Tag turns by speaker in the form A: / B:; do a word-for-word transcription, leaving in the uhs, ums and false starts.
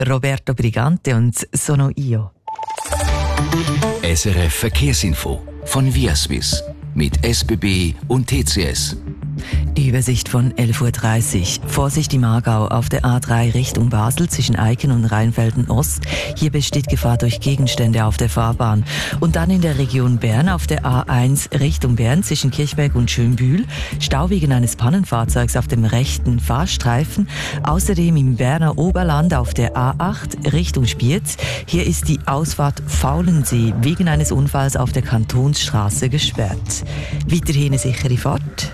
A: Roberto Brigante und Sono Io.
B: S R F Verkehrsinfo von Viaswiss mit S B B und T C S.
A: Übersicht von elf Uhr dreißig. Vorsicht im Aargau auf der A drei Richtung Basel zwischen Eiken und Rheinfelden Ost. Hier besteht Gefahr durch Gegenstände auf der Fahrbahn. Und dann in der Region Bern auf der A eins Richtung Bern zwischen Kirchberg und Schönbühl. Stau wegen eines Pannenfahrzeugs auf dem rechten Fahrstreifen. Außerdem im Berner Oberland auf der A acht Richtung Spiez. Hier ist die Ausfahrt Faulensee wegen eines Unfalls auf der Kantonsstraße gesperrt. Weiterhin eine sichere Fahrt.